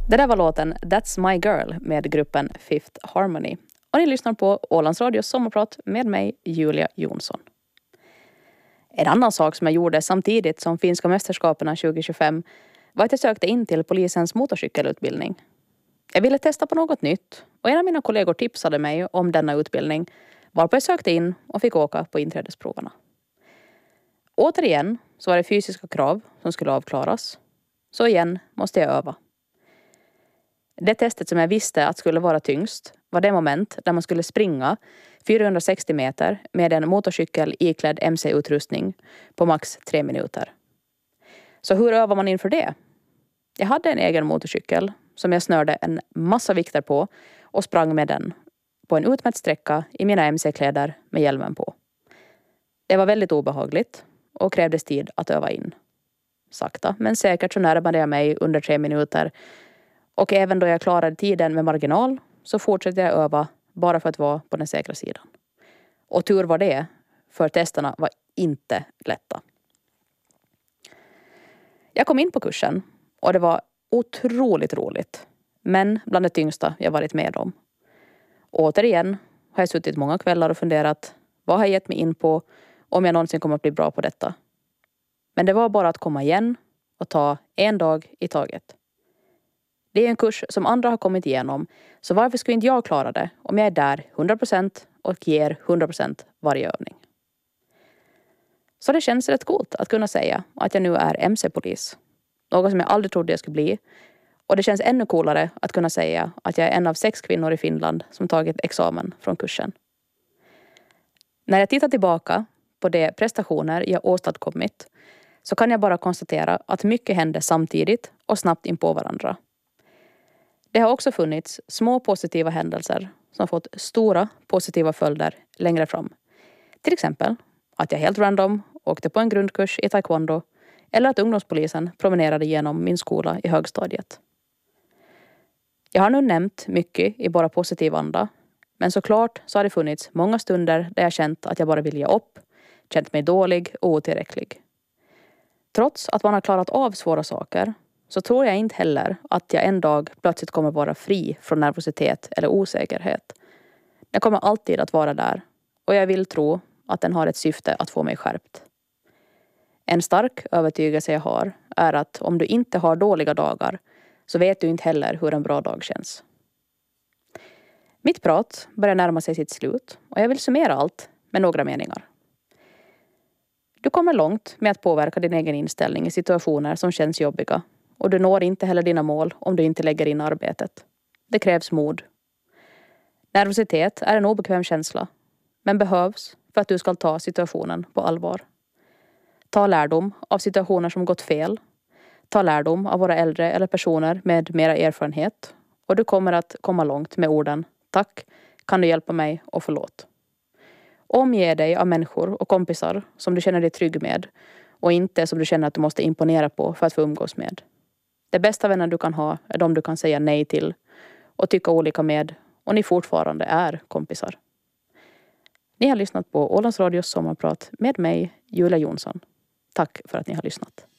Det där var låten That's My Girl med gruppen Fifth Harmony. Och ni lyssnar på Ålands Radios sommarprat med mig, Julia Jonsson. En annan sak som jag gjorde samtidigt som finska mästerskaperna 2025 var att jag sökte in till polisens motorcykelutbildning. Jag ville testa på något nytt och en av mina kollegor tipsade mig om denna utbildning varpå jag sökte in och fick åka på inträdesproverna. Återigen så var det fysiska krav som skulle avklaras. Så igen måste jag öva. Det testet som jag visste att skulle vara tyngst var det moment där man skulle springa 460 meter med en motorcykel iklädd MC-utrustning på max 3 minuter. Så hur övar man inför det? Jag hade en egen motorcykel som jag snörde en massa vikter på och sprang med den på en utmätt sträcka i mina MC-kläder med hjälmen på. Det var väldigt obehagligt och krävdes tid att öva in. Sakta men säkert så närmade jag mig under 3 minuter. Och även då jag klarade tiden med marginal så fortsatte jag öva bara för att vara på den säkra sidan. Och tur var det, för testerna var inte lätta. Jag kom in på kursen och det var otroligt roligt. Men bland det tyngsta jag varit med om. Återigen har jag suttit många kvällar och funderat vad har jag gett mig in på om jag någonsin kommer att bli bra på detta. Men det var bara att komma igen och ta en dag i taget. Det är en kurs som andra har kommit igenom, så varför skulle inte jag klara det om jag är där 100% och ger 100% varje övning? Så det känns rätt coolt att kunna säga att jag nu är MC-polis. Något som jag aldrig trodde jag skulle bli. Och det känns ännu coolare att kunna säga att jag är en av 6 kvinnor i Finland som tagit examen från kursen. När jag tittar tillbaka på de prestationer jag åstadkommit så kan jag bara konstatera att mycket hände samtidigt och snabbt in på varandra. Det har också funnits små positiva händelser som fått stora positiva följder längre fram. Till exempel att jag helt random åkte på en grundkurs i taekwondo eller att ungdomspolisen promenerade genom min skola i högstadiet. Jag har nu nämnt mycket i bara positiv anda, men såklart så har det funnits många stunder där jag känt att jag bara vill ge upp, känt mig dålig och otillräcklig. Trots att man har klarat av svåra saker så tror jag inte heller att jag en dag plötsligt kommer vara fri från nervositet eller osäkerhet. Den kommer alltid att vara där och jag vill tro att den har ett syfte att få mig skärpt. En stark övertygelse jag har är att om du inte har dåliga dagar så vet du inte heller hur en bra dag känns. Mitt prat börjar närma sig sitt slut och jag vill summera allt med några meningar. Du kommer långt med att påverka din egen inställning i situationer som känns jobbiga. Och du når inte heller dina mål om du inte lägger in arbetet. Det krävs mod. Nervositet är en obekväm känsla. Men behövs för att du ska ta situationen på allvar. Ta lärdom av situationer som gått fel. Ta lärdom av våra äldre eller personer med mera erfarenhet. Och du kommer att komma långt med orden tack, kan du hjälpa mig och förlåt. Omge dig av människor och kompisar som du känner dig trygg med. Och inte som du känner att du måste imponera på för att få umgås med. Det bästa vänner du kan ha är de du kan säga nej till och tycka olika med och ni fortfarande är kompisar. Ni har lyssnat på Ålands Radios sommarprat med mig, Julia Jonsson. Tack för att ni har lyssnat.